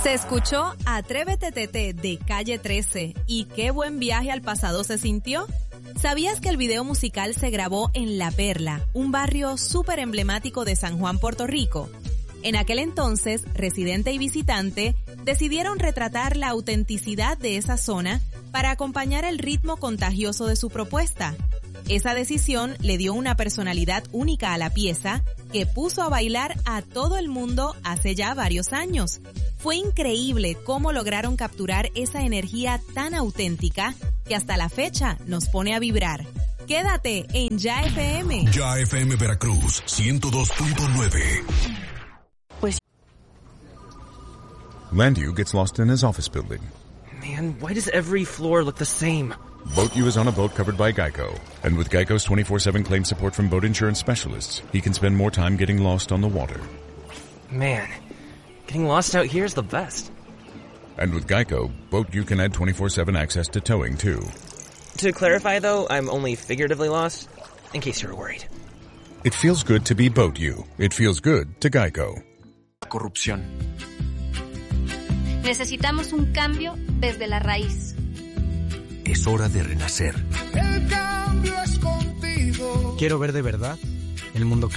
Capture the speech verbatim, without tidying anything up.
Se escuchó Atrévete Tete de Calle trece y qué buen viaje al pasado se sintió. ¿Sabías que el video musical se grabó en La Perla, un barrio súper emblemático de San Juan, Puerto Rico? En aquel entonces, Residente y Visitante decidieron retratar la autenticidad de esa zona para acompañar el ritmo contagioso de su propuesta. Esa decisión le dio una personalidad única a la pieza que puso a bailar a todo el mundo hace ya varios años. Fue increíble cómo lograron capturar esa energía tan auténtica que hasta la fecha nos pone a vibrar. Quédate en Ya F M. Ya F M Veracruz, ciento dos punto nueve. Pues... Landu gets lost in his office building. Man, why does every floor look the same? BoatU is on a boat covered by Geico. And with Geico's twenty-four seven claim support from boat insurance specialists, he can spend more time getting lost on the water. Man, getting lost out here is the best. And with Geico, BoatU can add twenty-four seven access to towing, too. To clarify, though, I'm only figuratively lost, in case you were worried. It feels good to be BoatU. It feels good to Geico. Corrupción. Necesitamos un cambio desde la raíz. Es hora de renacer. El cambio es contigo. Quiero ver de verdad el mundo